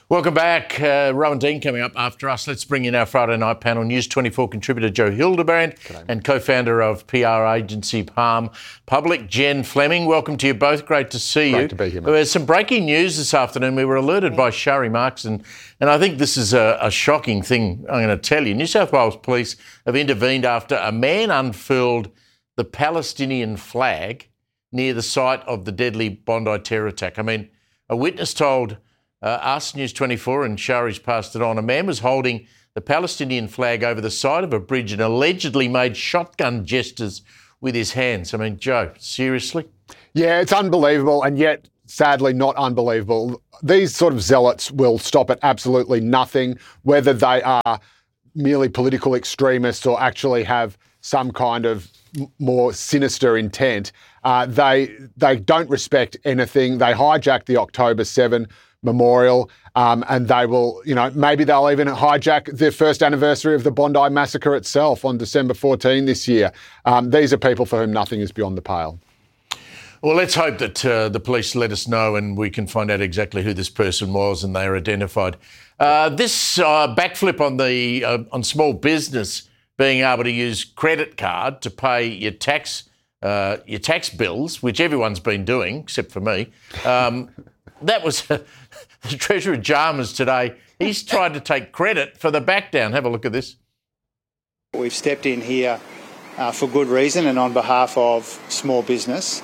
Welcome back. Rowan Dean coming up after us. Let's bring in our Friday night panel. News 24 contributor Joe Hildebrand and co-founder of PR agency Palm Public, Jen Fleming. Welcome to you both. Great to see you. Great to be here, mate. There's some breaking news this afternoon. We were alerted by Shari Marks, and I think this is a shocking thing I'm going to tell you. New South Wales Police have intervened after a man unfurled the Palestinian flag near the site of the deadly Bondi terror attack. I mean, a witness told us, News 24, and Shari's passed it on. A man was holding the Palestinian flag over the side of a bridge and allegedly made shotgun gestures with his hands. I mean, Joe, seriously? Yeah, it's unbelievable, and yet, sadly, not unbelievable. These sort of zealots will stop at absolutely nothing, whether they are merely political extremists or actually have some kind of more sinister intent. They don't respect anything. They hijacked the October 7 memorial, and they will, maybe they'll even hijack the first anniversary of the Bondi massacre itself on December 14 this year. These are people for whom nothing is beyond the pale. Well, let's hope that the police let us know and we can find out exactly who this person was and they are identified. This backflip on small business being able to use credit card to pay your tax bills, which everyone's been doing except for me. That was the Treasurer Jarmers today. He's tried to take credit for the back down. Have a look at this. We've stepped in here for good reason and on behalf of small business.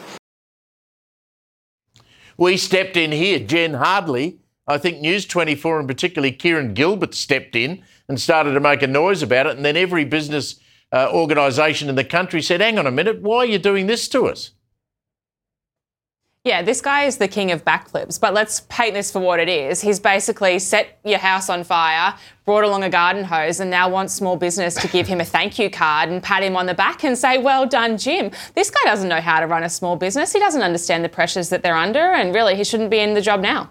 We stepped in here. Jen Hardley, I think News 24 and particularly Kieran Gilbert stepped in and started to make a noise about it. And then every business organisation in the country said, hang on a minute, why are you doing this to us? Yeah, this guy is the king of backflips, but let's paint this for what it is. He's basically set your house on fire, brought along a garden hose, and now wants small business to give him a thank you card and pat him on the back and say, well done, Jim. This guy doesn't know how to run a small business. He doesn't understand the pressures that they're under, and really he shouldn't be in the job now.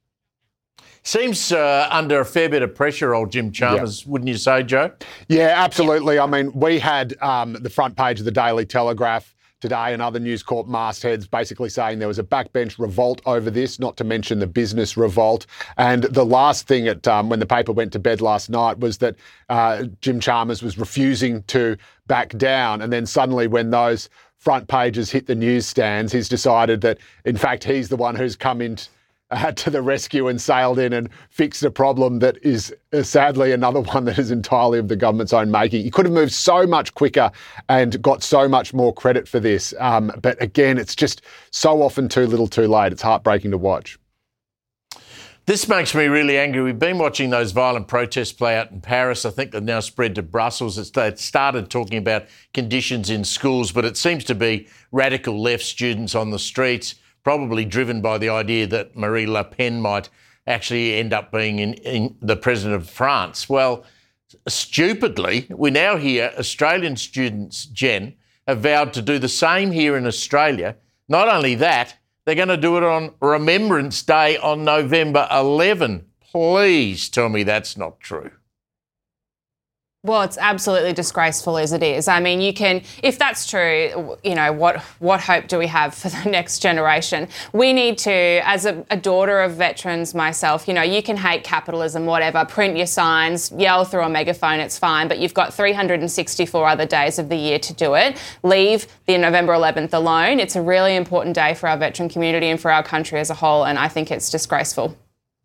Seems under a fair bit of pressure, old Jim Chalmers, wouldn't you say, Joe? Yeah, absolutely. I mean, we had the front page of the Daily Telegraph today and other News Corp mastheads basically saying there was a backbench revolt over this, not to mention the business revolt. And the last thing when the paper went to bed last night was that Jim Chalmers was refusing to back down. And then suddenly when those front pages hit the newsstands, he's decided that, in fact, he's the one who's come in to the rescue and sailed in and fixed a problem that is sadly another one that is entirely of the government's own making. He could have moved so much quicker and got so much more credit for this. But again, it's just so often too little too late. It's heartbreaking to watch. This makes me really angry. We've been watching those violent protests play out in Paris. I think they've now spread to Brussels. It started talking about conditions in schools, but it seems to be radical left students on the streets, probably driven by the idea that Marine Le Pen might actually end up being in the president of France. Well, stupidly, we now hear Australian students, Jen, have vowed to do the same here in Australia. Not only that, they're going to do it on Remembrance Day on November 11. Please tell me that's not true. Well, it's absolutely disgraceful as it is. I mean, if that's true, what hope do we have for the next generation? We need to, as a daughter of veterans myself, you can hate capitalism, whatever, print your signs, yell through a megaphone, it's fine, but you've got 364 other days of the year to do it. Leave the November 11th alone. It's a really important day for our veteran community and for our country as a whole, and I think it's disgraceful.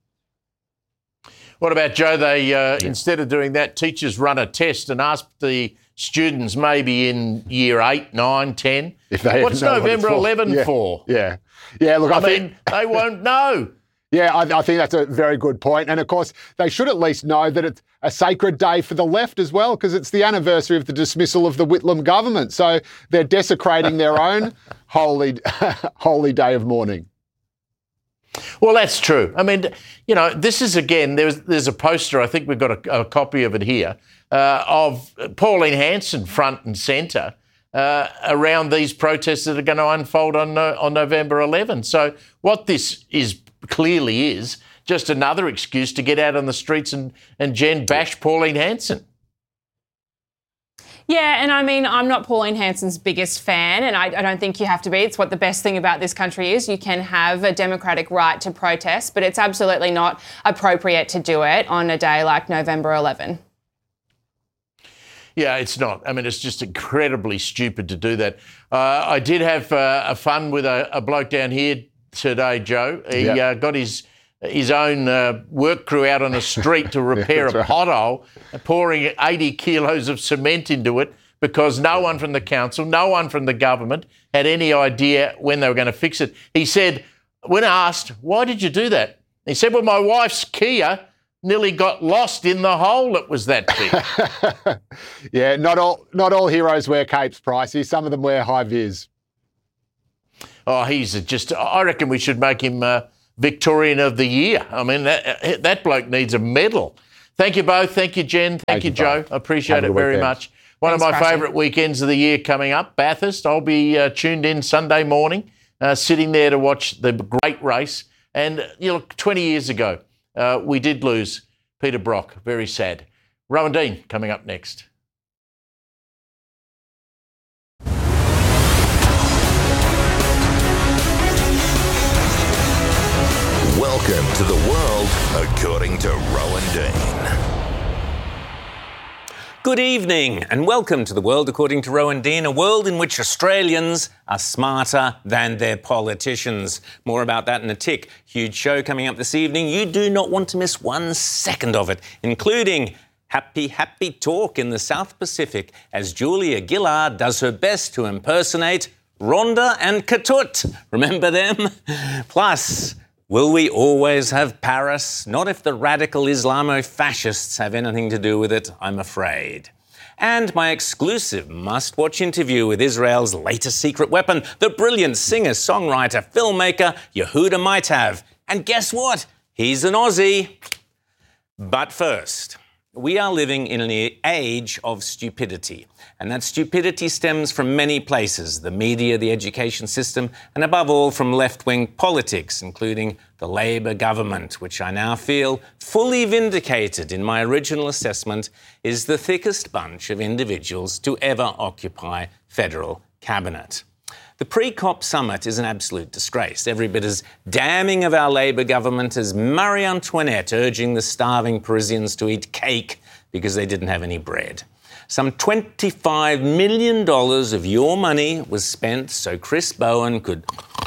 What about, Joe, instead of doing that, teachers run a test and ask the students maybe in year 8, 9, 10, what's November 11 for? Yeah. Look, I mean, they won't know. Yeah, I think that's a very good point. And of course, they should at least know that it's a sacred day for the left as well, because it's the anniversary of the dismissal of the Whitlam government. So they're desecrating their own holy day of mourning. Well, that's true. I mean, this is, again, there's a poster, I think we've got a copy of it here, of Pauline Hanson front and centre around these protests that are going to unfold on November 11. So what this clearly is just another excuse to get out on the streets and Jen bash Pauline Hanson. Yeah, and I mean, I'm not Pauline Hanson's biggest fan, and I don't think you have to be. It's what the best thing about this country is. You can have a democratic right to protest, but it's absolutely not appropriate to do it on a day like November 11. Yeah, it's not. I mean, it's just incredibly stupid to do that. I did have a fun with a bloke down here today, Joe. He got his own work crew out on the street to repair a pothole, pouring 80 kilos of cement into it because no one from the council, no one from the government had any idea when they were going to fix it. He said, when asked, why did you do that? He said, well, my wife's Kia nearly got lost in the hole. It was that big. Yeah, not all heroes wear capes, Pricey. Some of them wear high vis. Oh, I reckon we should make him Victorian of the Year. I mean, that bloke needs a medal. Thank you both. Thank you, Jen. Thank you, Joe. I appreciate it very much. One of my favourite weekends of the year coming up, Bathurst. I'll be tuned in Sunday morning, sitting there to watch the great race. And, 20 years ago, we did lose Peter Brock. Very sad. Rowan Dean coming up next. Welcome to the world according to Rowan Dean. Good evening and welcome to the world according to Rowan Dean, a world in which Australians are smarter than their politicians. More about that in a tick. Huge show coming up this evening. You do not want to miss 1 second of it, including happy talk in the South Pacific as Julia Gillard does her best to impersonate Rhonda and Ketut. Remember them? Plus, will we always have Paris? Not if the radical Islamo-fascists have anything to do with it, I'm afraid. And my exclusive must-watch interview with Israel's latest secret weapon, the brilliant singer, songwriter, filmmaker Yehuda Maitav. And guess what? He's an Aussie. But first, we are living in an age of stupidity. And that stupidity stems from many places, the media, the education system, and above all from left-wing politics, including the Labor government, which I now feel fully vindicated in my original assessment is the thickest bunch of individuals to ever occupy federal cabinet. The pre-COP summit is an absolute disgrace, every bit as damning of our Labor government as Marie Antoinette urging the starving Parisians to eat cake because they didn't have any bread. Some $25 million of your money was spent so Chris Bowen could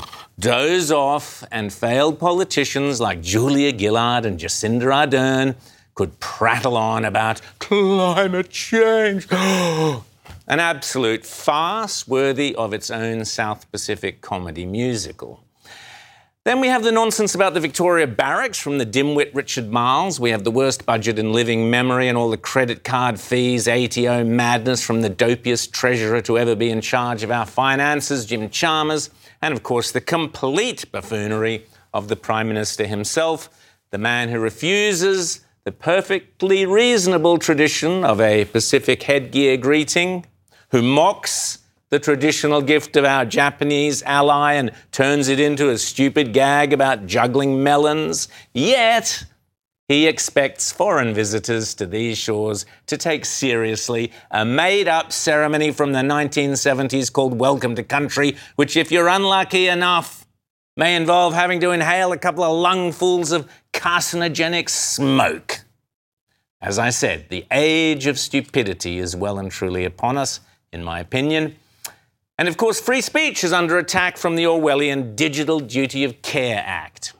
doze off and failed politicians like Julia Gillard and Jacinda Ardern could prattle on about climate change. An absolute farce worthy of its own South Pacific comedy musical. Then we have the nonsense about the Victoria Barracks from the dimwit Richard Marles. We have the worst budget in living memory and all the credit card fees, ATO madness from the dopiest treasurer to ever be in charge of our finances, Jim Chalmers. And, of course, the complete buffoonery of the Prime Minister himself, the man who refuses the perfectly reasonable tradition of a Pacific headgear greeting, who mocks the traditional gift of our Japanese ally and turns it into a stupid gag about juggling melons. Yet, he expects foreign visitors to these shores to take seriously a made-up ceremony from the 1970s called Welcome to Country, which, if you're unlucky enough, may involve having to inhale a couple of lungfuls of carcinogenic smoke. As I said, the age of stupidity is well and truly upon us, in my opinion. And of course, free speech is under attack from the Orwellian Digital Duty of Care Act.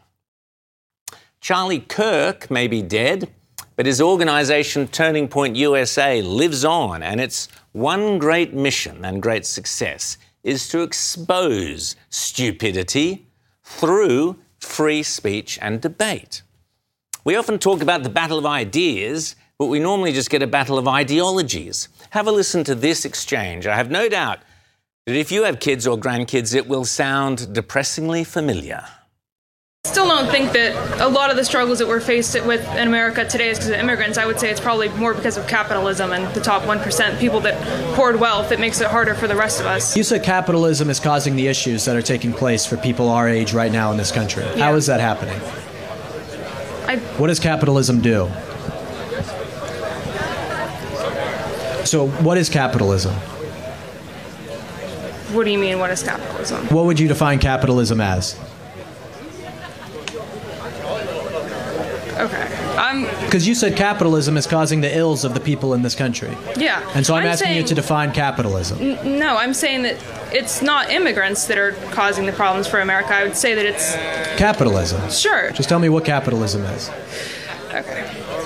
Charlie Kirk may be dead, but his organisation Turning Point USA lives on, and its one great mission and great success is to expose stupidity through free speech and debate. We often talk about the battle of ideas, but we normally just get a battle of ideologies. Have a listen to this exchange. I have no doubt that if you have kids or grandkids, it will sound depressingly familiar. I still don't think that a lot of the struggles that we're faced with in America today is because of immigrants. I would say it's probably more because of capitalism and the top 1%, people that hoard wealth, that makes it harder for the rest of us. You said capitalism is causing the issues that are taking place for people our age right now in this country. Yeah. How is that happening? What does capitalism do? So what is capitalism? What do you mean, what is capitalism? What would you define capitalism as? Okay. Because you said capitalism is causing the ills of the people in this country. Yeah. And so I'm asking you to define capitalism. No, I'm saying that it's not immigrants that are causing the problems for America. I would say that it's... Capitalism. Sure. Just tell me what capitalism is. Okay.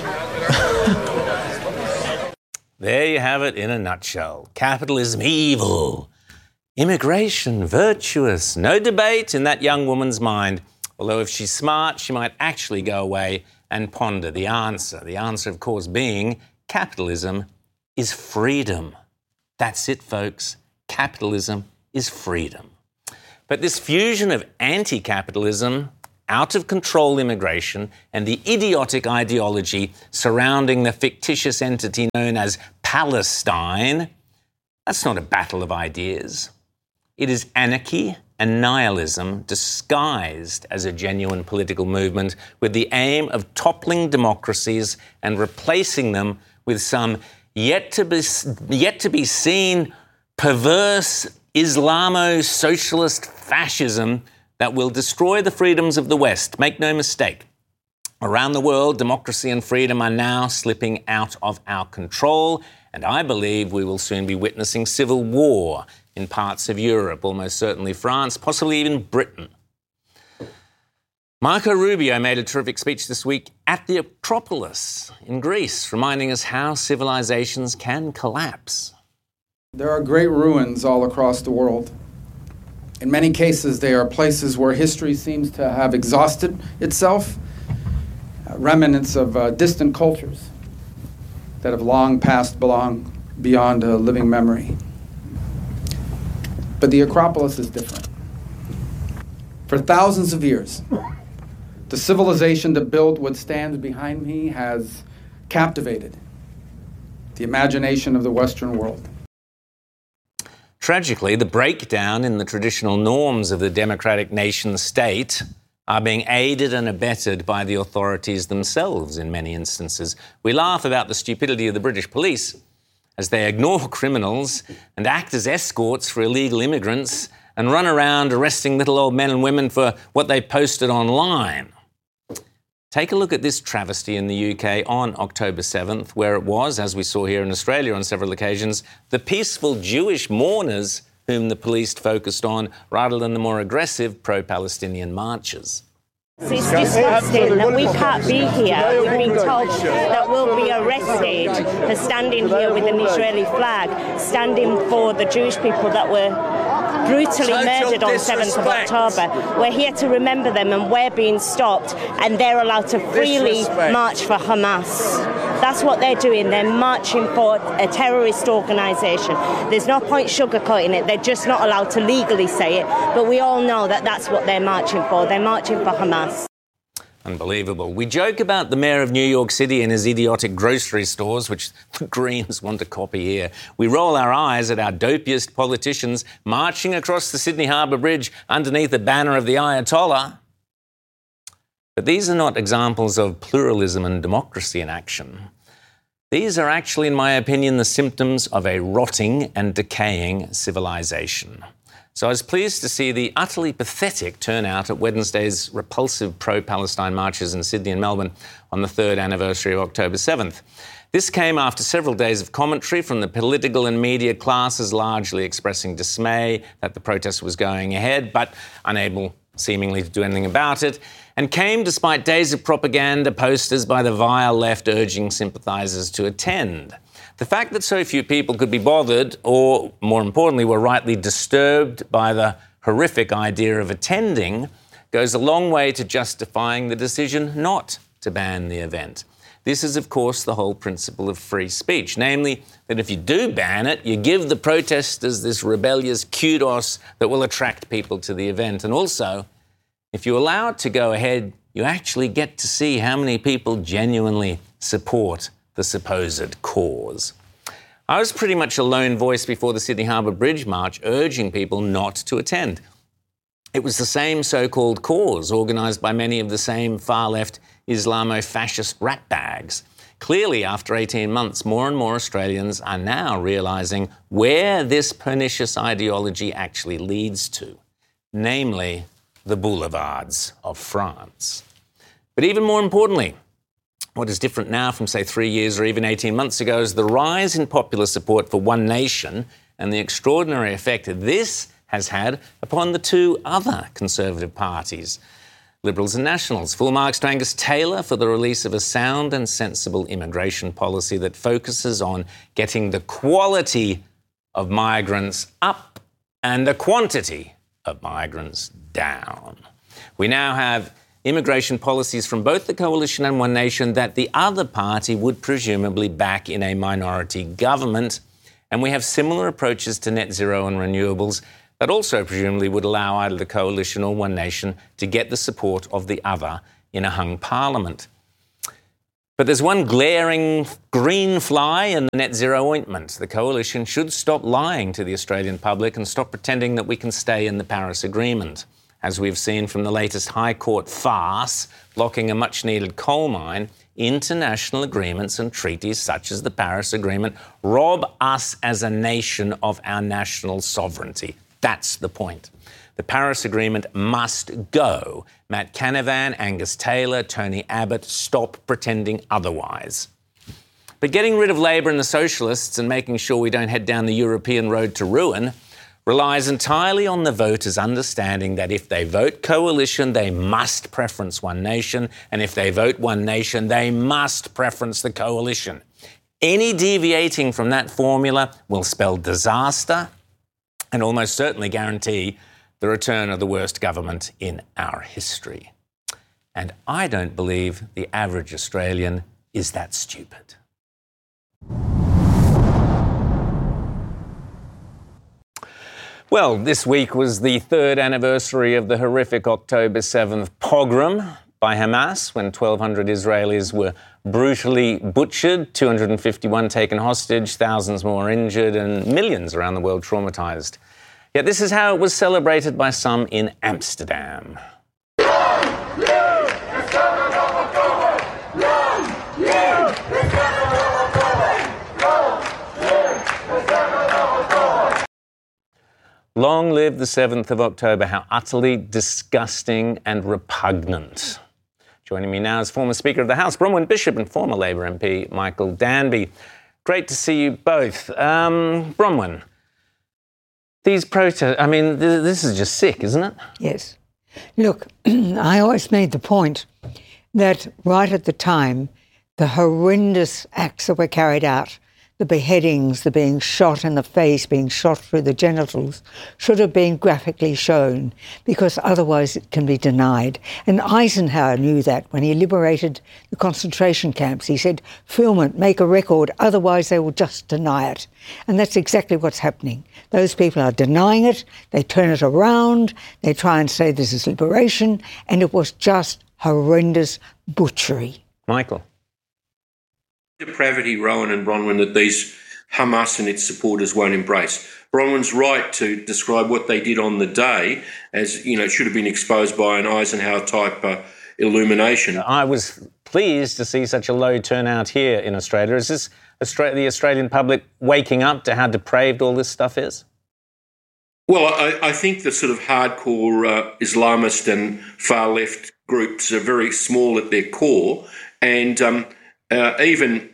There you have it in a nutshell. Capitalism evil. Immigration virtuous. No debate in that young woman's mind. Although if she's smart, she might actually go away and ponder the answer. The answer, of course, being capitalism is freedom. That's it, folks. Capitalism is freedom. But this fusion of anti-capitalism, out-of-control immigration, and the idiotic ideology surrounding the fictitious entity known as Palestine, that's not a battle of ideas. It is anarchy and nihilism disguised as a genuine political movement with the aim of toppling democracies and replacing them with some yet to be seen perverse Islamo-socialist fascism that will destroy the freedoms of the West. Make no mistake. Around the world, democracy and freedom are now slipping out of our control, and I believe we will soon be witnessing civil war in parts of Europe, almost certainly France, possibly even Britain. Marco Rubio made a terrific speech this week at the Acropolis in Greece, reminding us how civilizations can collapse. There are great ruins all across the world. In many cases, they are places where history seems to have exhausted itself, remnants of distant cultures that have long passed beyond a living memory. But the Acropolis is different. For thousands of years, the civilization that built what stands behind me has captivated the imagination of the Western world. Tragically, the breakdown in the traditional norms of the democratic nation-state are being aided and abetted by the authorities themselves in many instances. We laugh about the stupidity of the British police as they ignore criminals and act as escorts for illegal immigrants and run around arresting little old men and women for what they posted online. Take a look at this travesty in the UK on October 7th, where it was, as we saw here in Australia on several occasions, the peaceful Jewish mourners whom the police focused on rather than the more aggressive pro-Palestinian marchers. It's disgusting that we can't be here. We've been told that we'll be arrested for standing here with an Israeli flag, standing for the Jewish people that were brutally murdered on 7th of October. We're here to remember them, and we're being stopped, and they're allowed to freely march for Hamas. That's what they're doing. They're marching for a terrorist organisation. There's no point sugarcoating it. They're just not allowed to legally say it, but we all know that that's what they're marching for. They're marching for Hamas. Unbelievable. We joke about the mayor of New York City and his idiotic grocery stores, which the Greens want to copy here. We roll our eyes at our dopiest politicians marching across the Sydney Harbour Bridge underneath the banner of the Ayatollah. But these are not examples of pluralism and democracy in action. These are actually, in my opinion, the symptoms of a rotting and decaying civilization. So I was pleased to see the utterly pathetic turnout at Wednesday's repulsive pro-Palestine marches in Sydney and Melbourne on the 3rd anniversary of October 7th. This came after several days of commentary from the political and media classes largely expressing dismay that the protest was going ahead, but unable seemingly to do anything about it, and came despite days of propaganda posters by the vile left urging sympathisers to attend. The fact that so few people could be bothered, or more importantly, were rightly disturbed by the horrific idea of attending, goes a long way to justifying the decision not to ban the event. This is, of course, the whole principle of free speech, namely that if you do ban it, you give the protesters this rebellious kudos that will attract people to the event. And also, if you allow it to go ahead, you actually get to see how many people genuinely support the supposed cause. I was pretty much a lone voice before the Sydney Harbour Bridge March urging people not to attend. It was the same so-called cause organised by many of the same far-left Islamo-fascist ratbags. Clearly, after 18 months, more and more Australians are now realising where this pernicious ideology actually leads to, namely the boulevards of France. But even more importantly, what is different now from, say, 3 years or even 18 months ago is the rise in popular support for One Nation and the extraordinary effect this has had upon the two other Conservative parties, Liberals and Nationals. Full marks to Angus Taylor for the release of a sound and sensible immigration policy that focuses on getting the quality of migrants up and the quantity of migrants down. We now have immigration policies from both the Coalition and One Nation that the other party would presumably back in a minority government. And we have similar approaches to net zero and renewables that also presumably would allow either the Coalition or One Nation to get the support of the other in a hung parliament. But there's one glaring green fly in the net zero ointment. The Coalition should stop lying to the Australian public and stop pretending that we can stay in the Paris Agreement. As we've seen from the latest High Court farce blocking a much-needed coal mine, international agreements and treaties such as the Paris Agreement rob us as a nation of our national sovereignty. That's the point. The Paris Agreement must go. Matt Canavan, Angus Taylor, Tony Abbott, stop pretending otherwise. But getting rid of Labor and the Socialists and making sure we don't head down the European road to ruin relies entirely on the voters understanding that if they vote Coalition, they must preference One Nation, and if they vote One Nation, they must preference the Coalition. Any deviating from that formula will spell disaster and almost certainly guarantee the return of the worst government in our history. And I don't believe the average Australian is that stupid. Well, this week was the third anniversary of the horrific October 7th pogrom by Hamas, when 1,200 Israelis were brutally butchered, 251 taken hostage, thousands more injured, and millions around the world traumatised. Yet this is how it was celebrated by some in Amsterdam. Long live the 7th of October. How utterly disgusting and repugnant. Joining me now is former Speaker of the House, Bronwyn Bishop, and former Labor MP, Michael Danby. Great to see you both. Bronwyn, these protests, I mean, this is just sick, isn't it? Yes. Look, I always made the point that right at the time, the horrendous acts that were carried out, the beheadings, the being shot in the face, being shot through the genitals, should have been graphically shown, because otherwise it can be denied. And Eisenhower knew that when he liberated the concentration camps. He said, film it, make a record, otherwise they will just deny it. And that's exactly what's happening. Those people are denying it, they turn it around, they try and say this is liberation, and it was just horrendous butchery. Michael. Depravity, Rowan and Bronwyn, that these Hamas and its supporters won't embrace. Bronwyn's right to describe what they did on the day as, you know, it should have been exposed by an Eisenhower-type illumination. I was pleased to see such a low turnout here in Australia. Is this the Australian public waking up to how depraved all this stuff is? Well, I think the sort of hardcore Islamist and far-left groups are very small at their core, and even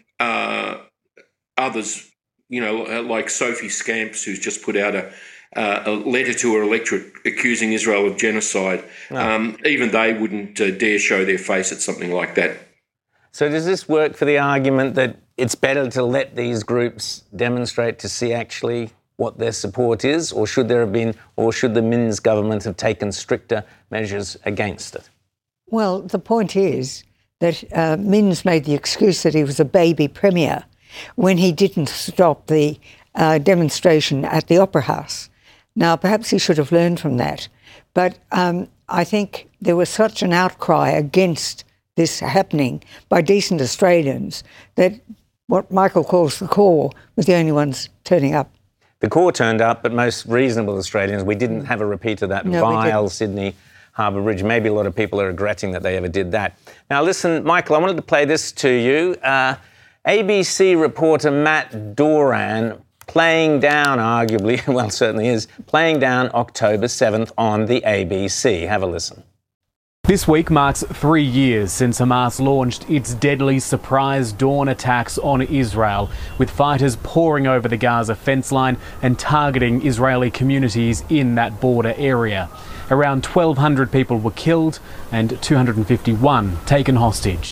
others, you know, like Sophie Scamps, who's just put out a letter to her electorate accusing Israel of genocide, even they wouldn't dare show their face at something like that. So does this work for the argument that it's better to let these groups demonstrate to see actually what their support is, or should the Minns government have taken stricter measures against it? Well, the point is that Minns made the excuse that he was a baby premier when he didn't stop the demonstration at the Opera House. Now, perhaps he should have learned from that. But I think there was such an outcry against this happening by decent Australians that what Michael calls the core was the only ones turning up. The core turned up, but most reasonable Australians, we didn't have a repeat of that vile Sydney Harbour Bridge. Maybe a lot of people are regretting that they ever did that. Now, listen, Michael, I wanted to play this to you. ABC reporter Matt Doran playing down, arguably, well, certainly is, playing down October 7th on the ABC. Have a listen. This week marks 3 years since Hamas launched its deadly surprise dawn attacks on Israel, with fighters pouring over the Gaza fence line and targeting Israeli communities in that border area. Around 1,200 people were killed and 251 taken hostage.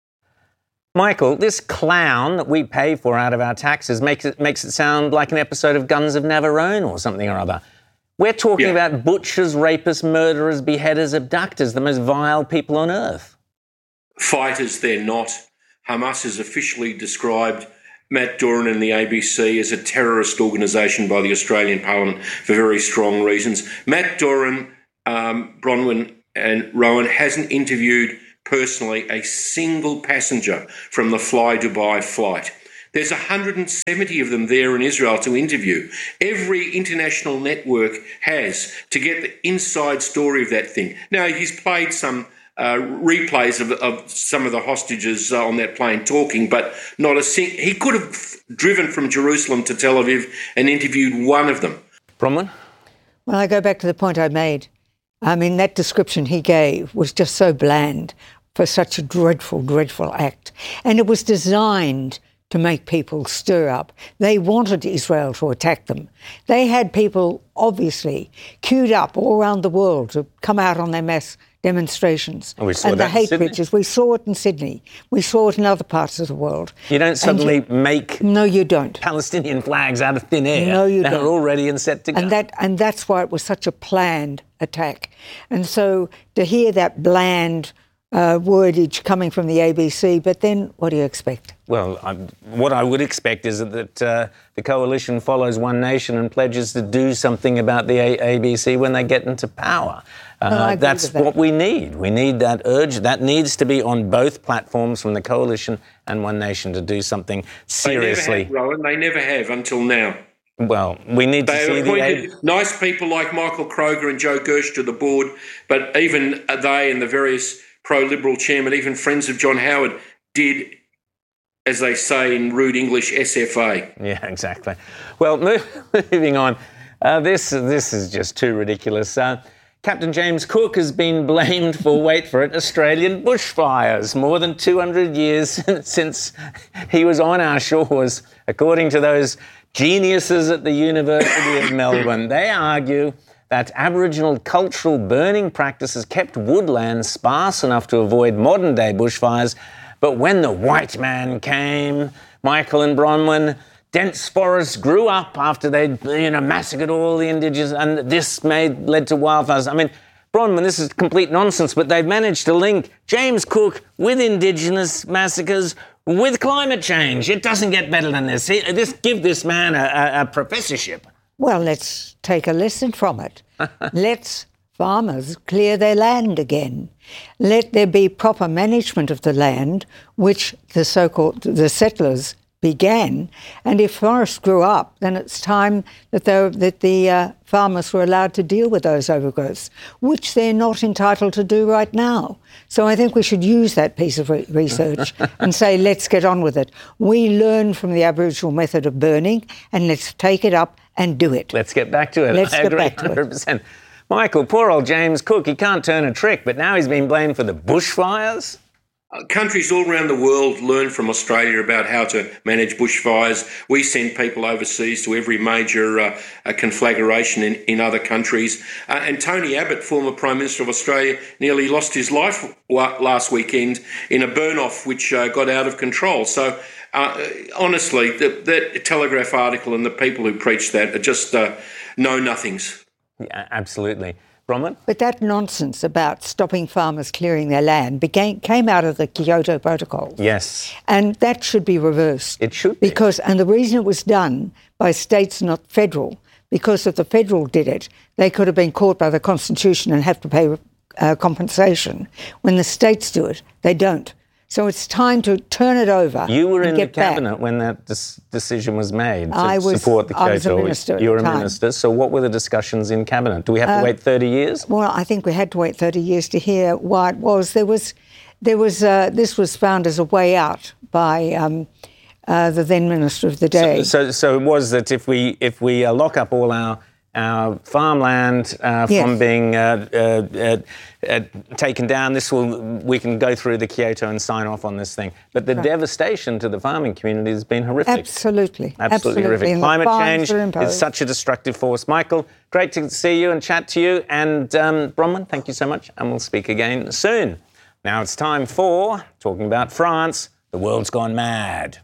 Michael, this clown that we pay for out of our taxes makes it sound like an episode of Guns of Navarone or something or other. We're talking about butchers, rapists, murderers, beheaders, abductors, the most vile people on earth. Fighters, they're not. Hamas has officially described Matt Doran and the ABC as a terrorist organisation by the Australian Parliament for very strong reasons. Matt Doran, Bronwyn and Rowan hasn't interviewed personally a single passenger from the Fly Dubai flight. There's 170 of them there in Israel to interview. Every international network has to get the inside story of that thing. Now, he's played some replays of some of the hostages on that plane talking, but not a single. He could have driven from Jerusalem to Tel Aviv and interviewed one of them. Bronwyn? Well, I go back to the point I made. I mean, that description he gave was just so bland for such a dreadful, dreadful act. And it was designed to make people stir up. They wanted Israel to attack them. They had people, obviously, queued up all around the world to come out on their mass demonstrations. And we saw and that the hate in Sydney. pictures. We saw it in Sydney. We saw it in other parts of the world. You don't suddenly make no, you don't. Palestinian flags out of thin air. No, you don't. They're all ready and set to go. And that's why it was such a planned attack. And so to hear that bland wordage coming from the ABC, but then what do you expect? Well, what I would expect is that the coalition follows One Nation and pledges to do something about the ABC when they get into power. That's what we need. We need that urge. That needs to be on both platforms from the coalition and One Nation to do something seriously. They never have, Rowan. They never have until now. Well, we need to see appointed nice people like Michael Kroger and Joe Gersh to the board, but even they and the various pro-Liberal chairman, even friends of John Howard, did, as they say in rude English, SFA. Yeah, exactly. Well, moving on, this is just too ridiculous. Captain James Cook has been blamed for, wait for it, Australian bushfires. More than 200 years since he was on our shores, according to those geniuses at the University of Melbourne. They argue that Aboriginal cultural burning practices kept woodland sparse enough to avoid modern-day bushfires. But when the white man came, Michael and Bronwyn, dense forests grew up after they'd massacred all the Indigenous, and this led to wildfires. I mean, Bronwyn, this is complete nonsense, but they've managed to link James Cook with Indigenous massacres with climate change. It doesn't get better than this. Give this man a professorship. Well, let's take a lesson from it. Let's farmers clear their land again. Let there be proper management of the land, which the settlers began. And if forests grew up, then it's time that the farmers were allowed to deal with those overgrowths, which they're not entitled to do right now. So I think we should use that piece of research and say, let's get on with it. We learn from the Aboriginal method of burning, and let's take it up and do it. Let's get back to it. I agree 100%. Michael, poor old James Cook, he can't turn a trick, but now he's been blamed for the bushfires? Countries all around the world learn from Australia about how to manage bushfires. We send people overseas to every major conflagration in other countries. And Tony Abbott, former Prime Minister of Australia, nearly lost his life last weekend in a burn-off which got out of control. So, honestly, that Telegraph article and the people who preach that are just know-nothings. Yeah, absolutely. Bronwyn? But that nonsense about stopping farmers clearing their land came out of the Kyoto Protocol. Yes. And that should be reversed. It should be. And the reason it was done by states, not federal, because if the federal did it, they could have been caught by the Constitution and have to pay compensation. When the states do it, they don't. So it's time to turn it over. You were in the cabinet when that decision was made to support the Kyoto. I was a minister at the time. You were a minister. So what were the discussions in cabinet? Do we have to wait 30 years? Well, I think we had to wait 30 years to hear why it was. This was found as a way out by the then Minister of the day. So it was that if we lock up all our farmland from being taken down, we can go through the Kyoto and sign off on this thing. But the devastation to the farming community has been horrific. Absolutely Horrific. And climate change is such a destructive force. Michael, great to see you and chat to you. And Bronwyn, thank you so much. And we'll speak again soon. Now it's time for talking about France. The world's gone mad.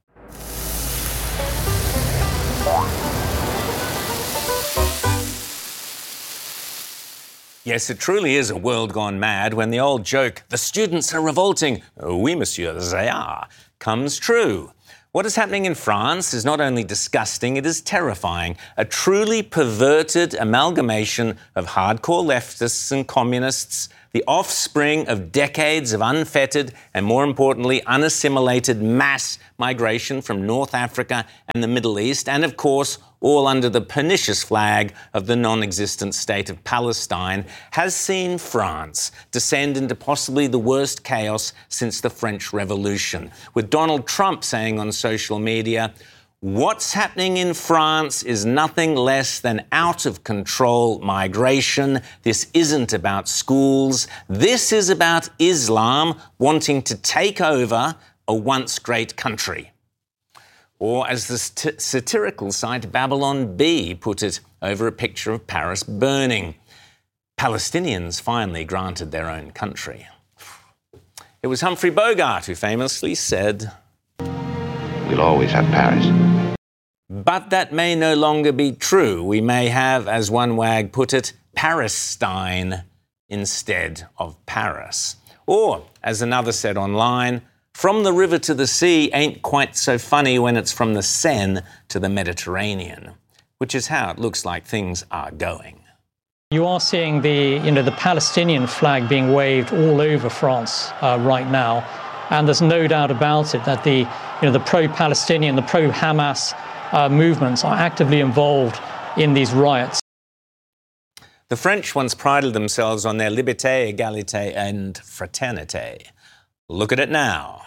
Yes, it truly is a world gone mad when the old joke, the students are revolting, oui, monsieur, they are, comes true. What is happening in France is not only disgusting, it is terrifying. A truly perverted amalgamation of hardcore leftists and communists, the offspring of decades of unfettered and, more importantly, unassimilated mass migration from North Africa and the Middle East, and, of course, all under the pernicious flag of the non-existent state of Palestine, has seen France descend into possibly the worst chaos since the French Revolution, with Donald Trump saying on social media, "What's happening in France is nothing less than out-of-control migration. This isn't about schools. This is about Islam wanting to take over a once great country." Or as the satirical site Babylon Bee put it over a picture of Paris burning, Palestinians finally granted their own country. It was Humphrey Bogart who famously said, "We'll always have Paris." But that may no longer be true. We may have, as one wag put it, Paris-Stein instead of Paris. Or, as another said online, from the river to the sea ain't quite so funny when it's from the Seine to the Mediterranean, which is how it looks like things are going. You are seeing the Palestinian flag being waved all over France right now, and there's no doubt about it that the pro-Palestinian, the pro-Hamas movements are actively involved in these riots. The French once prided themselves on their liberté, égalité, and fraternité. Look at it now.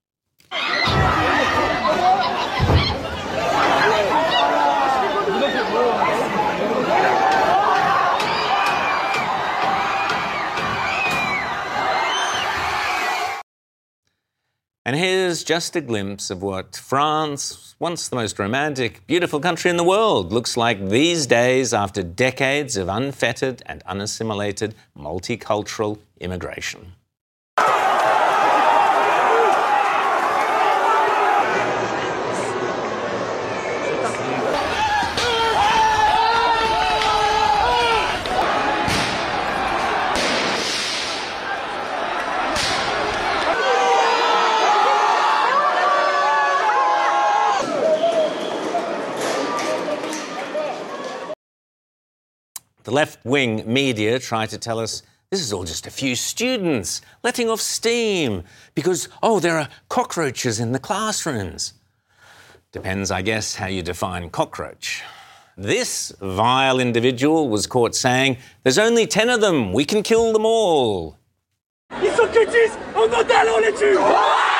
And here's just a glimpse of what France, once the most romantic, beautiful country in the world, looks like these days after decades of unfettered and unassimilated multicultural immigration. The left-wing media try to tell us this is all just a few students letting off steam because, there are cockroaches in the classrooms. Depends, I guess, how you define cockroach. This vile individual was caught saying, "There's only 10 of them, we can kill them all." Ils sont que 10, on en a, on les tue!